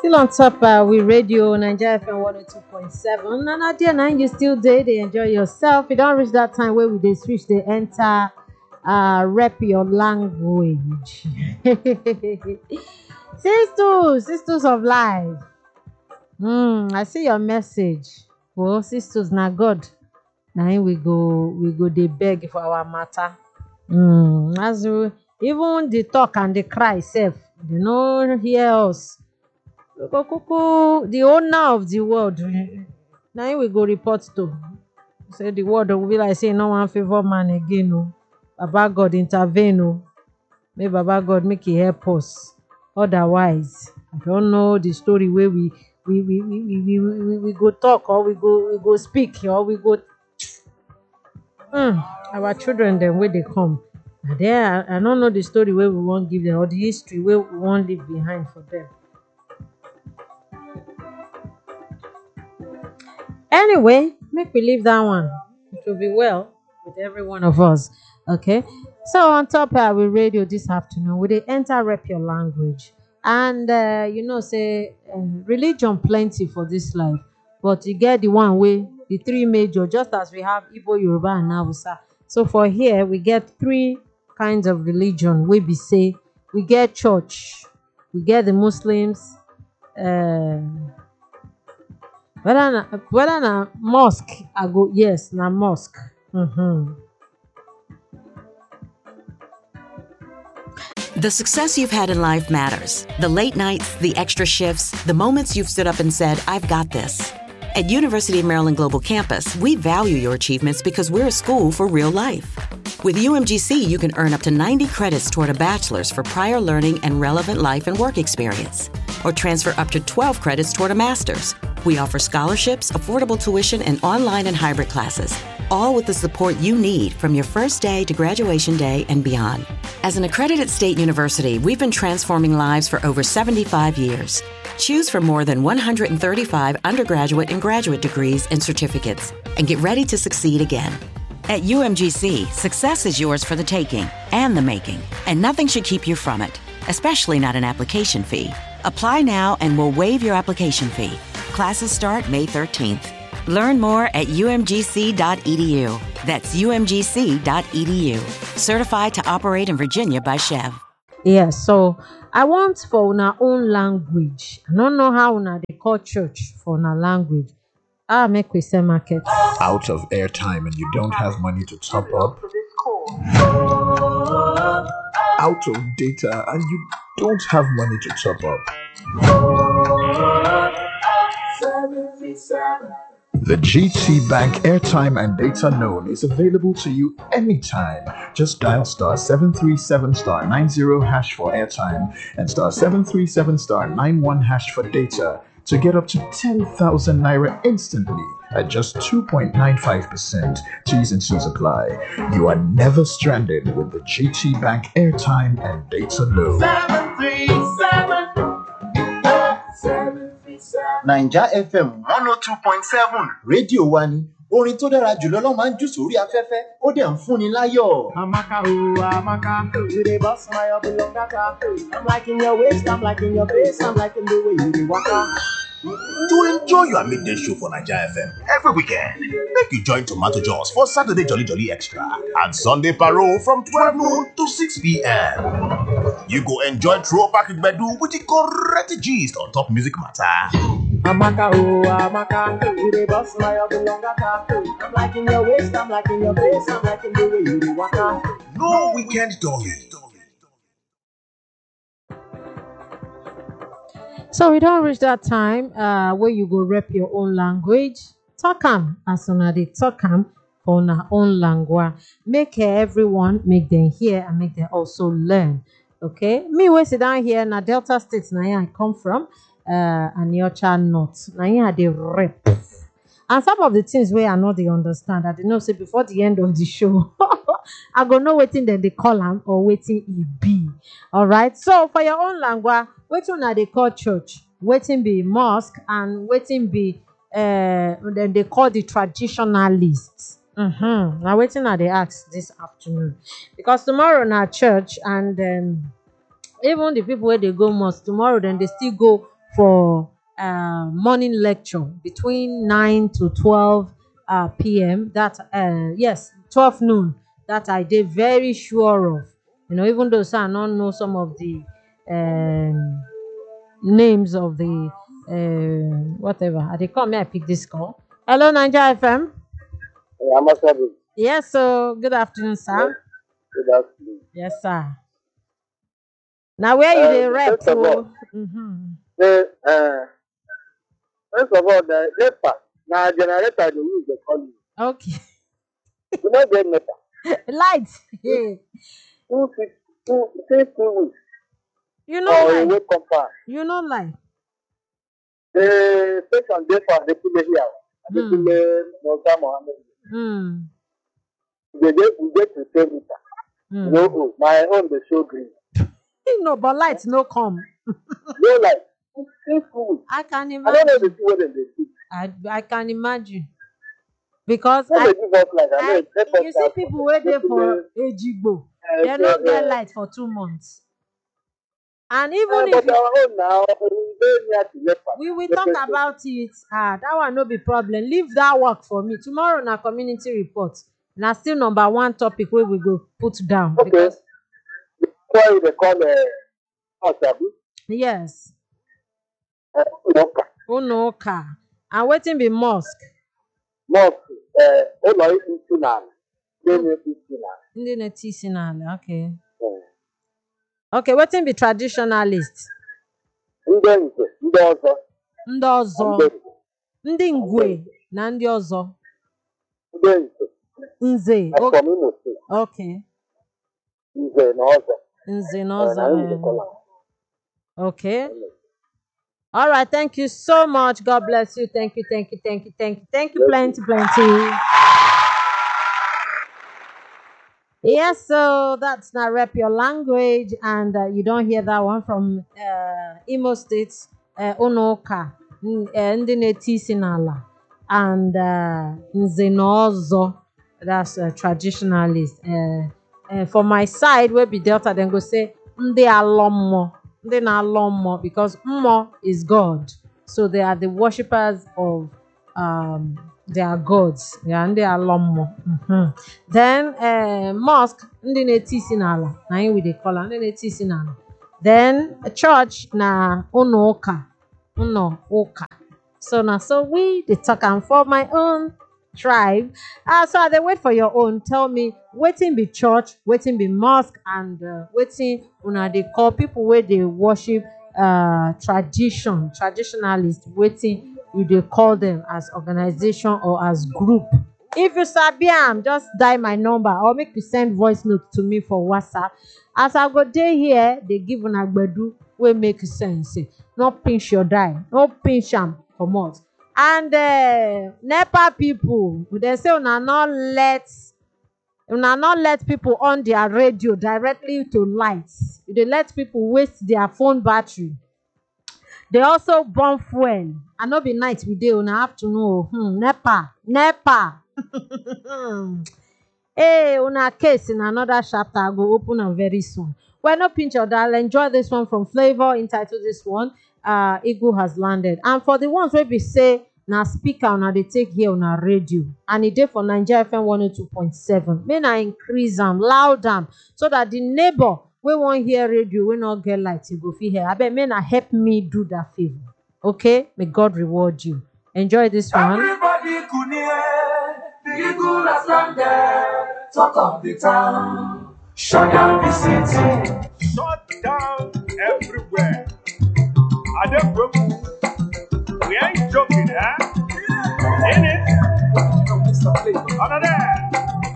Still on top with Radio Nigeria FM 102.7. And at the end, you still there, they enjoy yourself. You don't reach that time where we they switch, they enter rep your language. Sisters of life. I see your message. Well, sisters, now God. Now we go they beg for our matter. As we, even the talk and the cry self, they no hear us. The owner of the world. Now we go report to. Say the world will be like saying no one favor man again. No. Baba God intervene. No. May Baba God make it help us. Otherwise, I don't know the story where we go talk or we go speak or we go. Our children then where they come. There, I don't know the story where we won't give them or the history where we won't leave behind for them. Anyway, make we leave that one. It will be well with every one of us. Okay. So on top with radio this afternoon, we dey enter rep your language. And say religion plenty for this life. But you get the one way, the three major, just as we have Igbo, Yoruba, and Hausa. So for here, we get three kinds of religion. We say we get church, we get the Muslims, whether na mosque, I go yes, na mosque. The success you've had in life matters. The late nights, the extra shifts, the moments you've stood up and said, I've got this. At University of Maryland Global Campus, we value your achievements because we're a school for real life. With UMGC, you can earn up to 90 credits toward a bachelor's for prior learning and relevant life and work experience, or transfer up to 12 credits toward a master's. We offer scholarships, affordable tuition, and online and hybrid classes, all with the support you need from your first day to graduation day and beyond. As an accredited state university, we've been transforming lives for over 75 years. Choose from more than 135 undergraduate and graduate degrees and certificates, and get ready to succeed again. At UMGC, success is yours for the taking and the making, and nothing should keep you from it, especially not an application fee. Apply now and we'll waive your application fee. Classes start May 13th. Learn more at umgc.edu. That's umgc.edu. Certified to operate in Virginia by Chev. Yes, so I want for our own language. I don't know how they call church for our language. Make we say market. Out of airtime and you don't have money to top up. Out of data and you don't have money to top up. The GT Bank airtime and data loan is available to you anytime. Just dial *737*90# for airtime and *737*91# for data to get up to 10,000 naira instantly at just 2.95%. T's and C's apply. You are never stranded with the GT Bank airtime and data loan. 737. Naija FM 102.7 rédíò wa ni. Orin tó dára jùlọ ló máa ń jù sórí afẹ́fẹ́, ó dẹ̀ ń fúnni láyọ̀. Amaka, oh, Amaka, you dey bust my up long data. I'm liking your waist, I'm liking your face, I'm liking the way you dey waka. To enjoy your midday show for Naija FM every weekend, make you join Tomato Jaws for Saturday Jolly Jolly Extra and Sunday Parole from 12 noon to 6 p.m. You go enjoy throwback Igbedu with the correct gist on top music matter. Amaka, oh, Amaka, you dey bust my up long data. I'm liking your waist, I'm liking your face, I'm liking the way you dey waka. No weekend dolly. So we don't reach that time where you go rep your own language. Talk am as una dey talk am for una own language. Make everyone make them hear and make them also learn. Okay, me wey sit down here na Delta State na here I come from, and Yocha North. Na here I dey rep. And some of the things where I know they understand, I did not say before the end of the show. I go know waiting then they call them or waiting it be. All right. So for your own language, waiting now they call church, waiting be mosque, and waiting be then they call the traditionalists. Now waiting now they ask this afternoon because tomorrow na church and even the people where they go mosque tomorrow then they still go for morning lecture between 9 to 12 p.m. That yes, 12 noon. That I did very sure of. Even though I don't know some of the names of the whatever. They call me. I pick this call. Hello, Niger FM. Yes, so good afternoon, sir. Good afternoon. Yes, sir. Now, where you dey rep First of all, to? Mm-hmm. first of all, the NEPA, now generator they use the calling. Okay. You know the NEPA. Light. Hey. 2 weeks. You know Or a light. week compound. You know light. The station therefore they put it here. They put the Mosa Mohammed. Hmm. We get to 10 meters. Hmm. No, my own the show green. But light no come. No like 2 weeks. I can I don't know the imagine. two what they do. I can imagine. Because When they give us like I know it's you see people wait there for Ejigbo. They don't get light for 2 months. And even if but our own now, we very near to NEPA. we will talk about it, that one no be problem. Leave that work for me. Tomorrow na community report. Na still number 1 topic wey we go put down. Okay. Because Why they call Osabi? yes, Unoka. Unoka. And wetin be mosque? Mosque, Ụlọ isi n'ala. Ndị isi n'ala. Ndị na-eti isi n'ala. Okay. Okay, wetin be traditionalist? Ndị nze, ndị ọzọ. Ndị ọzọ. Ndị ngwe na ndị ọzọ. Ndị nze. Nze. From Imo State. Okay. Nze na ọzọ. Nze na Na ndị ọzọ. kọla. Okay. All right. Thank you so much. God bless you. Thank you. Thank you. Thank you. Thank you. Thank you. Plenty. Plenty. Yes, so that's not rep your language, and you don't hear that one from Imo State, Unoka, ndị na-eti isi n'ala, and Nze na ọzọ, that's a traditionalist. For my side, where be Delta, then go say ndị alọ mmụọ, ndị na-alọ mmụọ, because mmụọ is God, so they are the worshippers of their gods. Yeah, ndị alọ mmụọ. Then mosque, ndị na-eti isi n'ala, na anyị we dey call am, ndị na-eti isi n'ala. Then church na ụnọ ụka. So now, so we dey talk am for my own tribe. So I dey wait for your own. Tell me wetin be church, wetin be mosque, and wetin una dey call people wey dey worship traditionalist. Wetin you dey call them as organization or as group? If you sabi am, just dial my number or make you send voice note to me for WhatsApp. As I go dey here, dey give una gbedu wey make sense. No pinch your die, no pinch am comot. And NEPA people, they say una not let people on their radio directly to lights. They let people waste their phone battery. They also burn fuel. And no be night we dey, una have to know. NEPA. Hey, una case in another chapter. I go open am very soon. Well, no pinch your dial. Enjoy this one from Flavor. Entitled this one, Eagle Has Landed. And for the ones where we say na speaker una dey take here on our radio, and e dey for Niger FM 102.7. May na increase am, loud am, so that the neighbor wey wan hear radio wey no get light, you go fit hear. Abeg, may na help me do that favor. Okay? May God reward you. Enjoy this one. Everybody could hear the Eagle Has Landed. Talk of the town, shut down the city. Shut down everywhere. We ain't joking, huh? In it. Another.